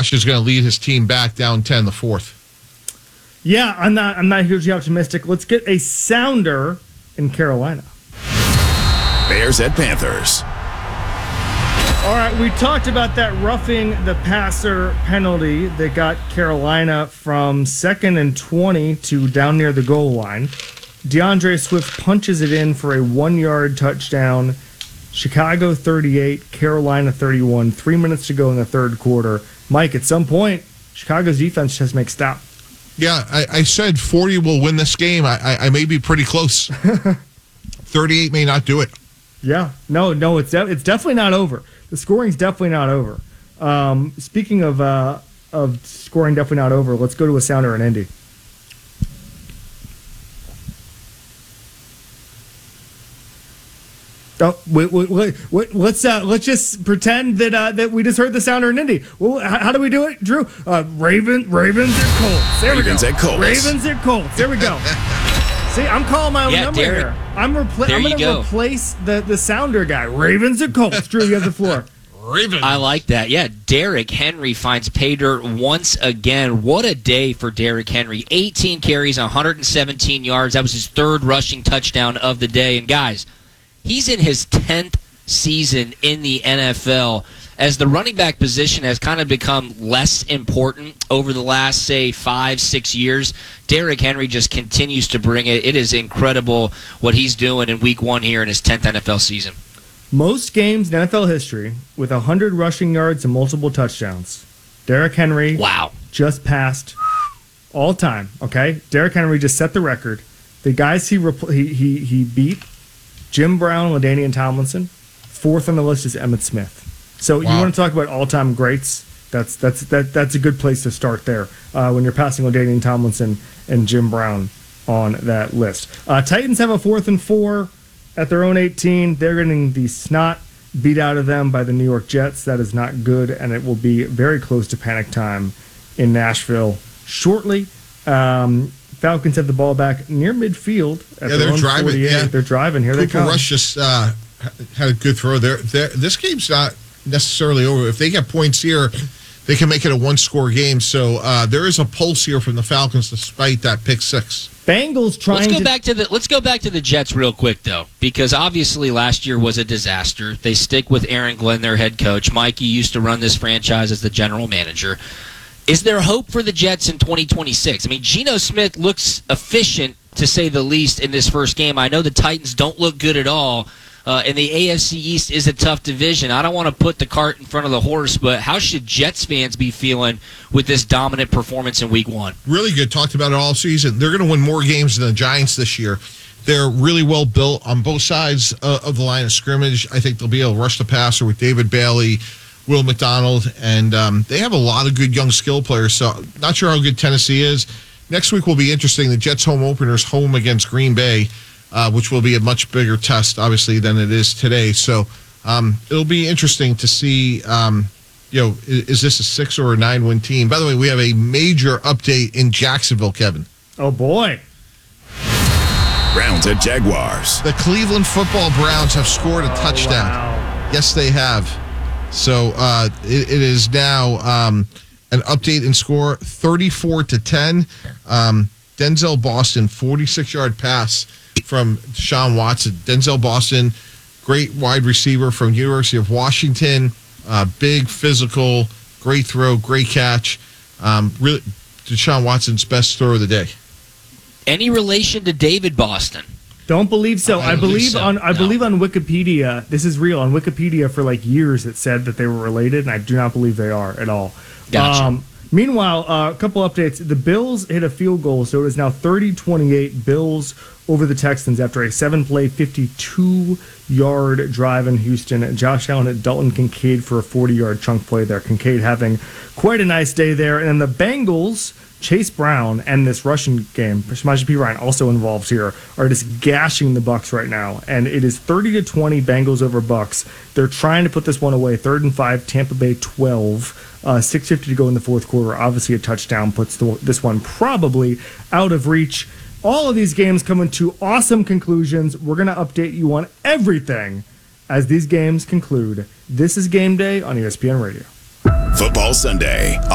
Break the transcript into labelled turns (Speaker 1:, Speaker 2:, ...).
Speaker 1: Josh is going to lead his team back down 10 the fourth.
Speaker 2: Yeah, I'm not hugely optimistic. Let's get a sounder in Carolina.
Speaker 3: Bears at Panthers.
Speaker 2: All right, we talked about that roughing the passer penalty that got Carolina from 2nd and 20 to down near the goal line. DeAndre Swift punches it in for a 1-yard touchdown. Chicago 38, Carolina 31. 3 minutes to go in the third quarter. Mike, at some point, Chicago's defense just makes stop.
Speaker 1: Yeah, I said 40 will win this game. I may be pretty close. 38 may not do it.
Speaker 2: Yeah, no, it's definitely not over. The scoring's definitely not over. Speaking of scoring definitely not over, let's go to a sounder in Indy. Oh, wait, let's just pretend that we just heard the sounder in Indy. Well, how do we do it, Drew? Ravens at Colts. There we go. Ravens at Colts. There we go. See, I'm calling my own number
Speaker 4: Derek,
Speaker 2: here. I'm going to replace the sounder guy. Ravens at Colts. Drew, you have the floor.
Speaker 1: Ravens.
Speaker 4: I like that. Yeah, Derrick Henry finds pay dirt once again. What a day for Derrick Henry. 18 carries, 117 yards. That was his third rushing touchdown of the day. And guys, he's in his 10th season in the NFL. As the running back position has kind of become less important over the last, say, 5-6 years, Derrick Henry just continues to bring it. It is incredible what he's doing in week 1 here in his 10th NFL season.
Speaker 2: Most games in NFL history with 100 rushing yards and multiple touchdowns. Derrick Henry just passed all time, okay? Derrick Henry just set the record. The guys he beat, Jim Brown, LaDainian Tomlinson. 4th on the list is Emmitt Smith. So you want to talk about all-time greats? That's a good place to start there when you're passing LaDainian Tomlinson and Jim Brown on that list. Titans have a 4th and 4 at their own 18. They're getting the snot beat out of them by the New York Jets. That is not good, and it will be very close to panic time in Nashville shortly. Falcons have the ball back near midfield at their own 48. Yeah. They're driving. Here they come.
Speaker 1: Cooper Rush just had a good throw there. This game's not necessarily over. If they get points here, they can make it a one-score game. So there is a pulse here from the Falcons despite that pick six.
Speaker 2: Bengals trying
Speaker 4: Let's go back to the Jets real quick, though, because obviously last year was a disaster. They stick with Aaron Glenn, their head coach. Mikey used to run this franchise as the general manager. Is there hope for the Jets in 2026? I mean, Geno Smith looks efficient, to say the least, in this first game. I know the Titans don't look good at all, and the AFC East is a tough division. I don't want to put the cart in front of the horse, but how should Jets fans be feeling with this dominant performance in Week 1?
Speaker 1: Really good. Talked about it all season. They're going to win more games than the Giants this year. They're really well built on both sides of the line of scrimmage. I think they'll be able to rush the passer with David Bailey, Will McDonald, and they have a lot of good young skill players, so not sure how good Tennessee is. Next week will be interesting. The Jets' home opener is home against Green Bay, which will be a much bigger test, obviously, than it is today. So it'll be interesting to see, is this a 6 or a 9-win team? By the way, we have a major update in Jacksonville, Kevin.
Speaker 2: Oh, boy.
Speaker 3: Browns at Jaguars.
Speaker 1: The Cleveland football Browns have scored a touchdown.
Speaker 2: Wow.
Speaker 1: Yes, they have. So it is now an update in score, 34-10. Denzel Boston, 46-yard pass from Deshaun Watson. Denzel Boston, great wide receiver from University of Washington. Big, physical, great throw, great catch. Really, Deshaun Watson's best throw of the day.
Speaker 4: Any relation to David Boston?
Speaker 2: Don't believe so. I believe on Wikipedia, this is real. On Wikipedia for like years it said that they were related, and I do not believe they are at all.
Speaker 4: Gotcha.
Speaker 2: Meanwhile, a couple updates. The Bills hit a field goal, so it is now 30-28 Bills over the Texans after a 7-play, 52-yard drive in Houston. Josh Allen hit Dalton Kincaid for a 40-yard chunk play there. Kincaid having quite a nice day there. And then the Bengals, Chase Brown, and this rushing game, Samaje Perine also involved here, are just gashing the Bucs right now. And it is 30-20 Bengals over Bucs. They're trying to put this one away. 3rd and 5, Tampa Bay 12. 6:50 to go in the fourth quarter. Obviously, a touchdown puts this one probably out of reach. All of these games coming to awesome conclusions. We're going to update you on everything as these games conclude. This is Game Day on ESPN Radio.
Speaker 3: Football Sunday